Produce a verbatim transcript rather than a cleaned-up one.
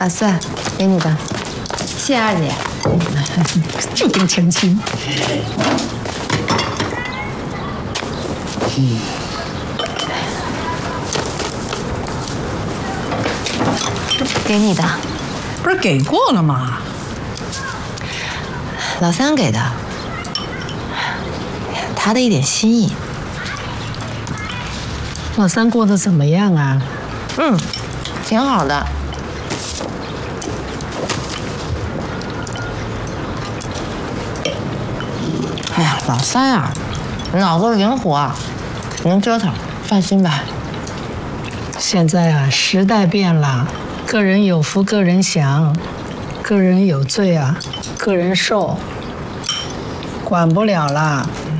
打算给你的，谢谢二姐。 这点诚心。 嗯。给你的， 不是给过了吗？ 老三给的，他的一点心意。 老三过得怎么样啊？ 嗯，挺好的。哎呀，老三啊，脑子灵活，能折腾，放心吧。 现在啊，时代变了，个人有福个人享，个人有罪啊，个人受，管不了了。